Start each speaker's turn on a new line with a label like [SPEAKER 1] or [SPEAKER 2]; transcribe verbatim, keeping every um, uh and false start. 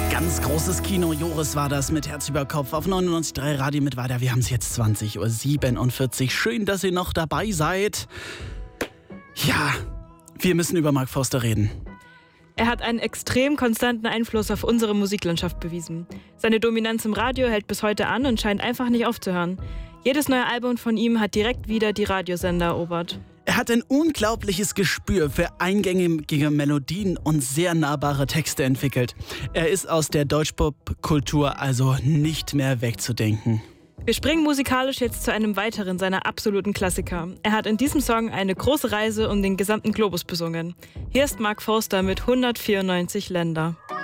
[SPEAKER 1] Ganz großes Kino. Joris war das mit Herz über Kopf auf neunundneunzig Komma drei Radio mit weiter. Wir haben es jetzt zwanzig Uhr siebenundvierzig. Schön, dass ihr noch dabei seid. Ja, wir müssen über Mark Forster reden.
[SPEAKER 2] Er hat einen extrem konstanten Einfluss auf unsere Musiklandschaft bewiesen. Seine Dominanz im Radio hält bis heute an und scheint einfach nicht aufzuhören. Jedes neue Album von ihm hat direkt wieder die Radiosender erobert.
[SPEAKER 1] Er hat ein unglaubliches Gespür für eingängige Melodien und sehr nahbare Texte entwickelt. Er ist aus der Deutschpop-Kultur also nicht mehr wegzudenken.
[SPEAKER 2] Wir springen musikalisch jetzt zu einem weiteren seiner absoluten Klassiker. Er hat in diesem Song eine große Reise um den gesamten Globus besungen. Hier ist Mark Forster mit hundertvierundneunzig Länder.